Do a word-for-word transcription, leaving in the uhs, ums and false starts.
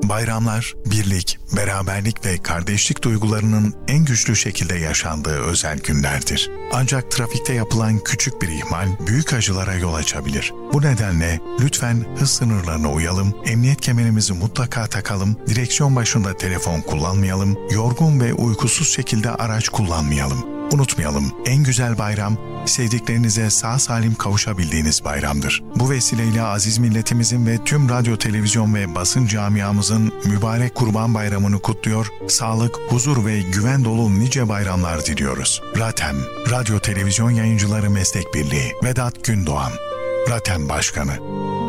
Bayramlar, birlik, beraberlik ve kardeşlik duygularının en güçlü şekilde yaşandığı özel günlerdir. Ancak trafikte yapılan küçük bir ihmal büyük acılara yol açabilir. Bu nedenle lütfen hız sınırlarına uyalım, emniyet kemerimizi mutlaka takalım, direksiyon başında telefon kullanmayalım, yorgun ve uykusuz şekilde araç kullanmayalım. Unutmayalım, en güzel bayram, sevdiklerinize sağ salim kavuşabildiğiniz bayramdır. Bu vesileyle aziz milletimizin ve tüm radyo, televizyon ve basın camiamızın mübarek Kurban Bayramı'nı kutluyor, sağlık, huzur ve güven dolu nice bayramlar diliyoruz. RATEM, Radyo Televizyon Yayıncıları Meslek Birliği, Vedat Gündoğan, RATEM Başkanı.